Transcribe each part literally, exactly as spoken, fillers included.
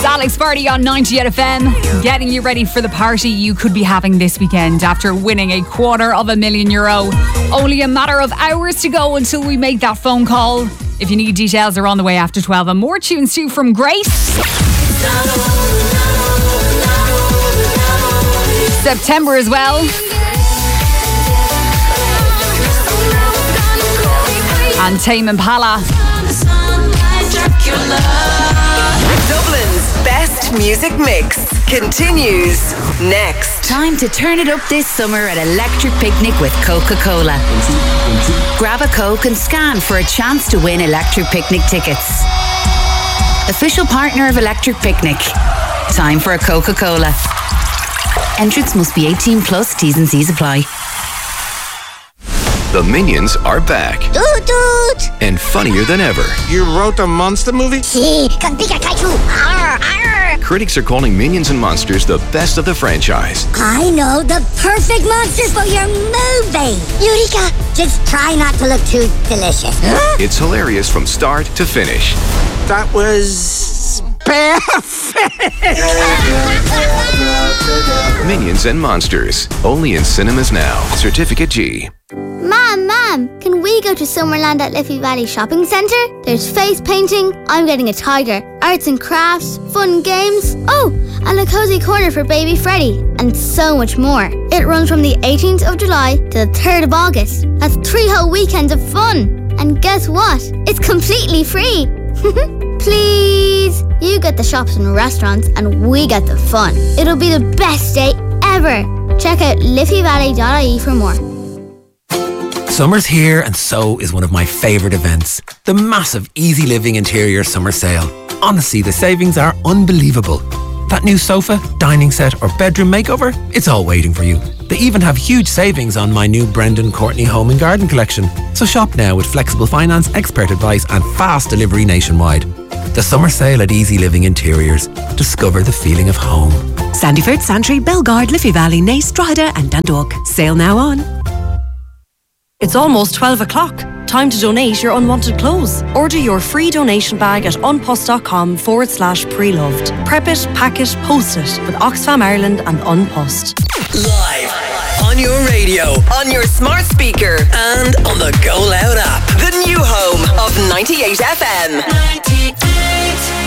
Alex Barty on ninety F M, getting you ready for the party you could be having this weekend after winning a quarter of a million euro. Only a matter of hours to go until we make that phone call. If you need details, they're on the way after twelve. And more tunes too from Grace. September as well. And Tame Impala. Dublin's best music mix continues next. Time to turn it up this summer at Electric Picnic with Coca-Cola. Grab a Coke and scan for a chance to win Electric Picnic tickets. Official partner of Electric Picnic. Time for a Coca-Cola. Entrance must be eighteen plus, T's and C's apply. The Minions are back. Doot doot! And funnier than ever. You wrote the monster movie? Si, con Pikachu. Arr, arr. Critics are calling Minions and Monsters the best of the franchise. I know the perfect monsters for your movie. Eureka! Just try not to look too delicious. Huh? It's hilarious from start to finish. That was perfect! Minions and Monsters. Only in cinemas now. Certificate G. Mom, Mom, can we go to Summerland at Liffey Valley Shopping Centre? There's face painting, I'm getting a tiger, arts and crafts, fun games, oh, and a cosy corner for baby Freddie, and so much more. It runs from the eighteenth of July to the third of August. That's three whole weekends of fun. And guess what? It's completely free. Please, you get the shops and restaurants and we get the fun. It'll be the best day ever. Check out liffey valley dot I E for more. Summer's here and so is one of my favourite events. The massive Easy Living Interior Summer Sale. Honestly, the savings are unbelievable. That new sofa, dining set or bedroom makeover, it's all waiting for you. They even have huge savings on my new Brendan Courtney Home and Garden collection. So shop now with flexible finance, expert advice and fast delivery nationwide. The summer sale at Easy Living Interiors. Discover the feeling of home. Sandyford, Santry, Belgard, Liffey Valley, Naas, Drogheda and Dundalk. Sale now on. It's almost twelve o'clock. Time to donate your unwanted clothes. Order your free donation bag at unpost.com forward slash pre-loved. Prep it, pack it, post it with Oxfam Ireland and Unpost. Live on your radio, on your smart speaker, and on the Go Loud app. The new home of ninety-eight F M. ninety-eight.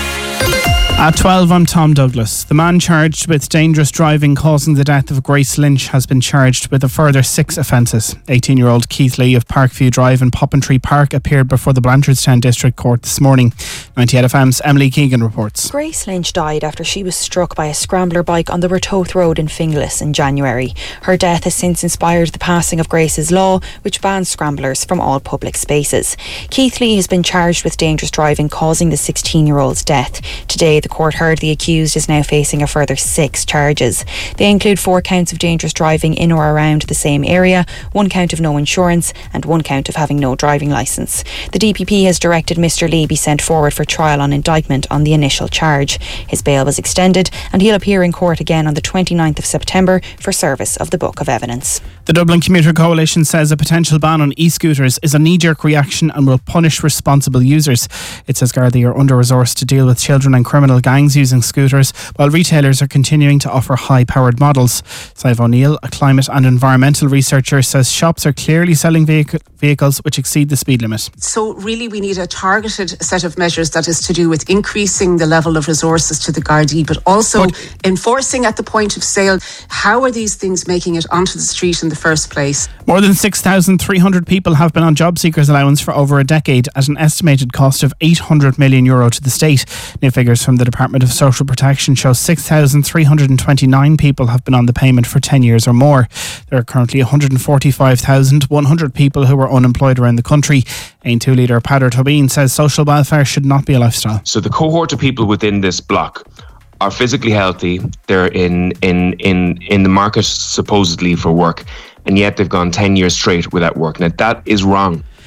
At twelve, I'm Tom Douglas. The man charged with dangerous driving causing the death of Grace Lynch has been charged with a further six offences. eighteen-year-old Keith Lee of Parkview Drive in Poppintree Park appeared before the Blanchardstown District Court this morning. ninety-eight F M's Emily Keegan reports. Grace Lynch died after she was struck by a scrambler bike on the Ratoath Road in Finglas in January. Her death has since inspired the passing of Grace's Law, which bans scramblers from all public spaces. Keith Lee has been charged with dangerous driving causing the sixteen-year-old's death. Today, the court heard the accused is now facing a further six charges. They include four counts of dangerous driving in or around the same area, one count of no insurance and one count of having no driving licence. The D P P has directed Mr Lee be sent forward for trial on indictment on the initial charge. His bail was extended and he'll appear in court again on the twenty-ninth of September for service of the Book of Evidence. The Dublin Commuter Coalition says a potential ban on e-scooters is a knee-jerk reaction and will punish responsible users. It says Gardaí are under-resourced to deal with children and criminal gangs using scooters, while retailers are continuing to offer high-powered models. Sive O'Neill, a climate and environmental researcher, says shops are clearly selling vehicle- vehicles which exceed the speed limit. So really we need a targeted set of measures that is to do with increasing the level of resources to the Gardaí, but also but enforcing at the point of sale. How are these things making it onto the street in the first place? More than six thousand three hundred people have been on job seekers allowance for over a decade at an estimated cost of eight hundred million euro to the state. New figures from the Department of Social Protection show six thousand three hundred twenty-nine people have been on the payment for ten years or more. There are currently one hundred forty-five thousand one hundred people who are unemployed around the country. A N two leader Peadar Tobin says social welfare should not be a lifestyle. So the cohort of people within this block are physically healthy, they're in, in, in, in the market supposedly for work, and yet they've gone ten years straight without work. Now that is wrong.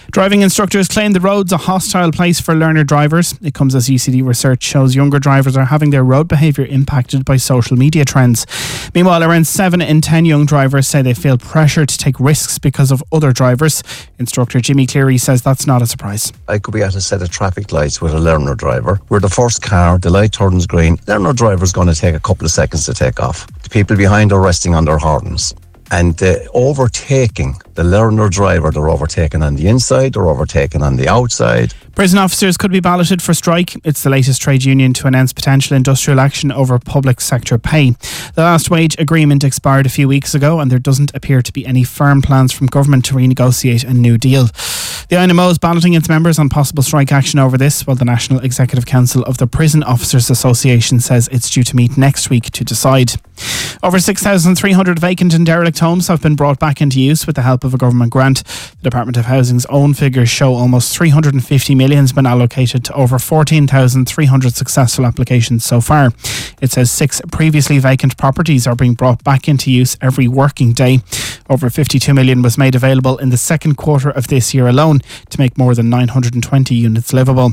Driving instructors claim the road's a hostile place for learner drivers. It comes as U C D research shows younger drivers are having their road behaviour impacted by social media trends. Meanwhile, around seven in ten young drivers say they feel pressure to take risks because of other drivers. Instructor Jimmy Cleary says that's not a surprise. I could be at a set of traffic lights with a learner driver. We're the first car, the light turns green. Learner driver's going to take a couple of seconds to take off. The people behind are resting on their horns. And uh, overtaking the learner driver, they're overtaking on the inside, they're overtaking on the outside. Prison officers could be balloted for strike. It's the latest trade union to announce potential industrial action over public sector pay. The last wage agreement expired a few weeks ago and there doesn't appear to be any firm plans from government to renegotiate a new deal. The I N M O is balloting its members on possible strike action over this, while the National Executive Council of the Prison Officers Association says it's due to meet next week to decide. Over six thousand three hundred vacant and derelict homes have been brought back into use with the help of a government grant. The Department of Housing's own figures show almost three hundred fifty million has been allocated to over fourteen thousand three hundred successful applications so far. It says six previously vacant properties are being brought back into use every working day. Over fifty-two million was made available in the second quarter of this year alone to make more than nine hundred twenty units livable.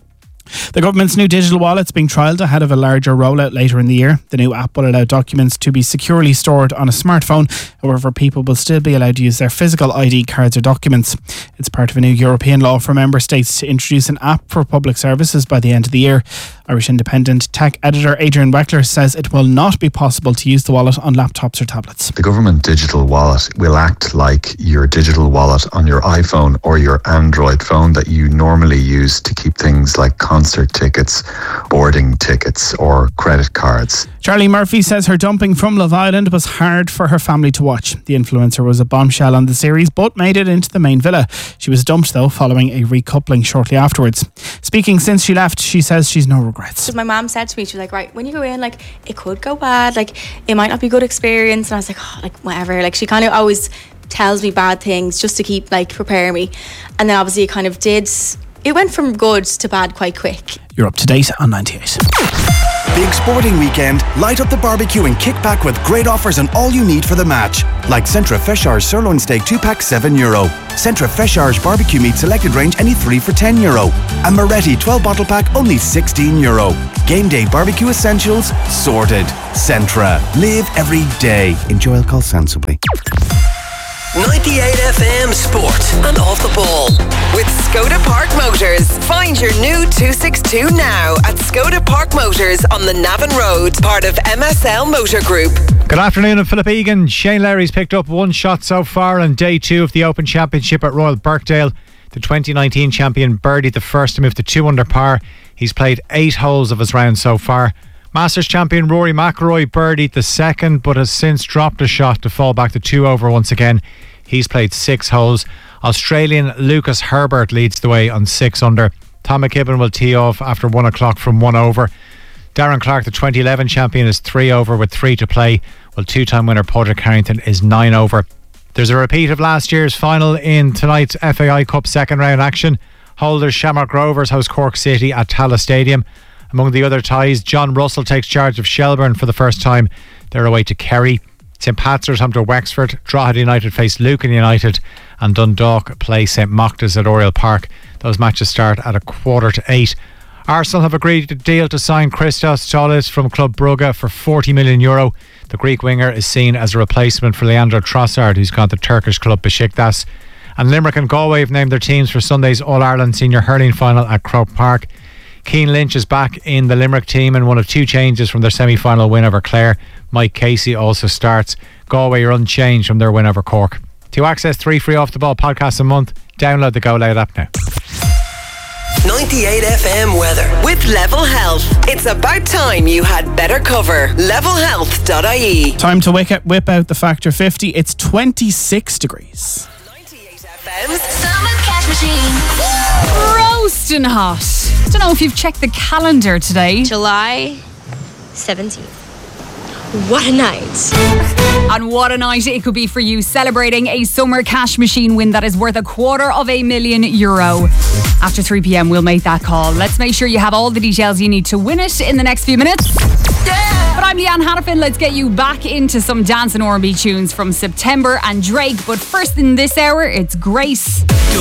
The government's new digital wallet's being trialled ahead of a larger rollout later in the year. The new app will allow documents to be securely stored on a smartphone. However, people will still be allowed to use their physical I D cards or documents. It's part of a new European law for member states to introduce an app for public services by the end of the year. Irish Independent tech editor Adrian Weckler says it will not be possible to use the wallet on laptops or tablets. The government digital wallet will act like your digital wallet on your iPhone or your Android phone that you normally use to keep things like concert tickets, boarding tickets or credit cards. Charlie Murphy says her dumping from Love Island was hard for her family to watch. The influencer was a bombshell on the series but made it into the main villa. She was dumped though following a recoupling shortly afterwards. Speaking since she left, she says she's no regrets. My mum said to me, she was like, right, when you go in, like, it could go bad, like, it might not be a good experience. And I was like, oh, like, whatever. Like, she kind of always tells me bad things just to keep, like, prepare me. And then obviously it kind of did, it went from good to bad quite quick. You're up to date on ninety-eight. Big sporting weekend, light up the barbecue and kick back with great offers on all you need for the match. Like Centra Feshar's sirloin steak two pack seven euro. Centra Feshar's barbecue meat selected range any three for ten euro. And Moretti twelve bottle pack only sixteen euro. Game day barbecue essentials sorted. Centra. Live every day. Enjoy alcohol sensibly. ninety-eight F M Sport and Off the Ball with Skoda Park Motors. Find your new two sixty-two now at Skoda Park Motors on the Navan Road, part of M S L Motor Group. Good afternoon, I'm Philip Egan. Shane Lowry's picked up one shot so far on day two of the Open Championship at Royal Birkdale. The twenty nineteen champion birdied the first to move to two under par. He's played eight holes of his round so far. Masters champion Rory McIlroy birdied the second but has since dropped a shot to fall back to two over once again. He's played six holes. Australian Lucas Herbert leads the way on six under. Tom McKibben will tee off after one o'clock from one over. Darren Clark, the twenty eleven champion, is three over with three to play, while two-time winner Padraig Harrington is nine over. There's a repeat of last year's final in tonight's F A I Cup second round action. Holders Shamrock Rovers host Cork City at Tallaght Stadium. Among the other ties, John Russell takes charge of Shelbourne for the first time. They're away to Kerry. St Pat's are home to Wexford. Drogheda United face Lucan United, and Dundalk play St Moctas at Oriel Park. Those matches start at a quarter to eight. Arsenal have agreed a deal to sign Christos Tzolis from Club Brugge for forty million euro. The Greek winger is seen as a replacement for Leandro Trossard, who's gone to Turkish club Besiktas. And Limerick and Galway have named their teams for Sunday's All-Ireland Senior Hurling Final at Croke Park. Keane Lynch is back in the Limerick team and one of two changes from their semi-final win over Clare. Mike Casey also starts. Galway are unchanged from their win over Cork. To access three free Off the Ball podcasts a month, download the Go Loud app now. ninety-eight F M weather with Level Health. It's about time you had better cover. level health dot I E. Time to whip out, whip out the Factor fifty. It's twenty-six degrees. ninety-eight F M's Summer Cash Machine. Roasting hot. Don't know if you've checked the calendar today. July seventeenth. What a night. And what a night it could be for you, celebrating a summer cash machine win that is worth a quarter of a million euro. After three p.m. we'll make that call. Let's make sure you have all the details you need to win it in the next few minutes. Yeah. But I'm Leanne Hannafin. Let's get you back into some dance and R and B tunes from September and Drake. But first in this hour, it's Grace.